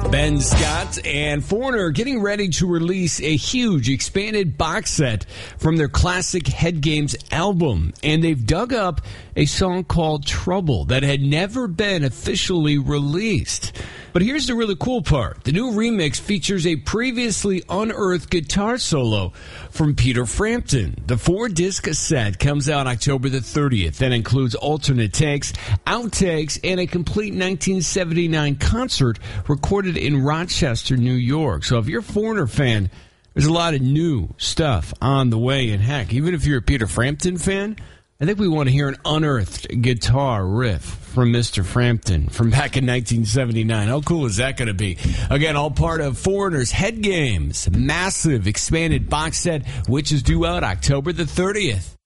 Ben Scott and Foreigner getting ready to release a huge expanded box set from their classic Head Games album. And they've dug up a song called Trouble that had never been officially released. But here's the really cool part. The new remix features a previously unearthed guitar solo from Peter Frampton. The 4-disc set comes out October the 30th and includes alternate takes, outtakes, and a complete 1979 concert recorded in Rochester, New York. So if you're a Foreigner fan, there's a lot of new stuff on the way. And heck, even if you're a Peter Frampton fan, I think we want to hear an unearthed guitar riff from Mr. Frampton from back in 1979. How cool is that going to be? Again, all part of Foreigner's Head Games, massive expanded box set, which is due out October the 30th.